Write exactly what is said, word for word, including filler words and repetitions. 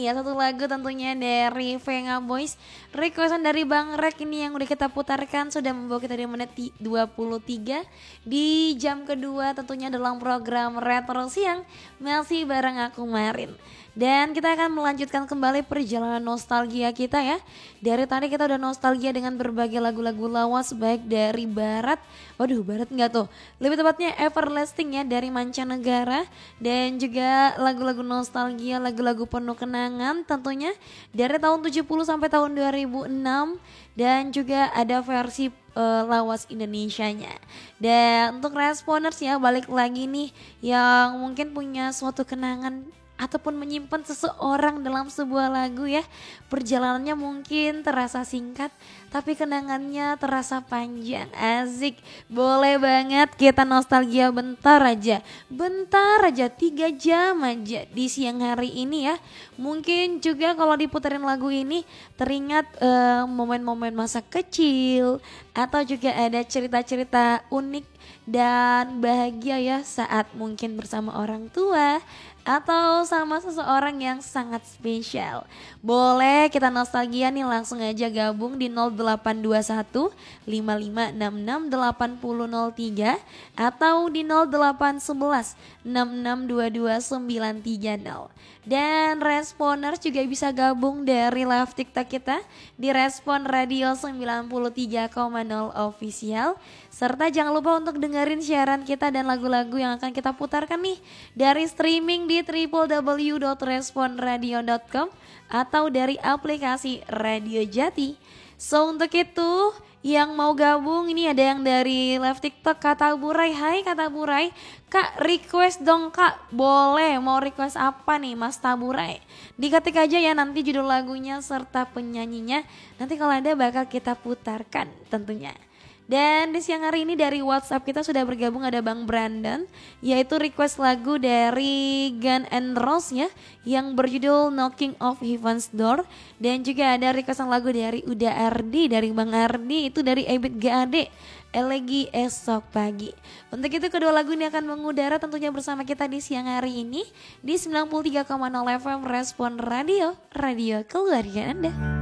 Ya satu lagu tentunya dari Venga Boys, requestan dari Bang Rek ini yang udah kita putarkan sudah membawa kita di menit dua puluh tiga di jam kedua tentunya dalam program Retro Siang masih bareng aku Marin. Dan kita akan melanjutkan kembali perjalanan nostalgia kita ya. Dari tadi kita udah nostalgia dengan berbagai lagu-lagu lawas baik dari barat, waduh barat enggak tuh, lebih tepatnya Everlasting ya dari mancanegara. Dan juga lagu-lagu nostalgia, lagu-lagu penuh kenangan tentunya dari tahun tujuh puluh sampai tahun dua ribu enam. Dan juga ada versi uh, lawas Indonesianya. Dan untuk responers ya balik lagi nih yang mungkin punya suatu kenangan ataupun menyimpan seseorang dalam sebuah lagu ya. Perjalanannya mungkin terasa singkat tapi kenangannya terasa panjang. Asik, boleh banget kita nostalgia bentar aja. Bentar aja, tiga jam aja di siang hari ini ya. Mungkin juga kalau diputerin lagu ini teringat uh, momen-momen masa kecil. Atau juga ada cerita-cerita unik dan bahagia ya saat mungkin bersama orang tua atau sama seseorang yang sangat spesial. Boleh kita nostalgia nih, langsung aja gabung di nol delapan dua satu lima lima enam enam delapan nol nol tiga atau di nol delapan satu satu enam enam dua dua sembilan tiga nol. Dan responers juga bisa gabung dari live TikTok kita di Respon Radio sembilan puluh tiga koma nol official. Serta jangan lupa untuk dengerin siaran kita dan lagu-lagu yang akan kita putarkan nih dari streaming di w w w dot respon radio dot com atau dari aplikasi Radio Jati. So untuk itu yang mau gabung ini ada yang dari live TikTok Kata Burai. Hai Kata Burai, Kak request dong Kak, boleh, mau request apa nih Mas Taburai? Diketik aja ya nanti judul lagunya serta penyanyinya, nanti kalau ada bakal kita putarkan tentunya. Dan di siang hari ini dari WhatsApp kita sudah bergabung ada Bang Brandon, yaitu request lagu dari Gun and Roses ya yang berjudul Knocking of Heaven's Door. Dan juga ada requestan lagu dari Uda Ardi, dari Bang Ardi itu dari Ebit G A D, Elegi Esok Pagi. Untuk itu kedua lagu ini akan mengudara tentunya bersama kita di siang hari ini di sembilan puluh tiga koma nol F M Respon Radio, radio keluarga Anda.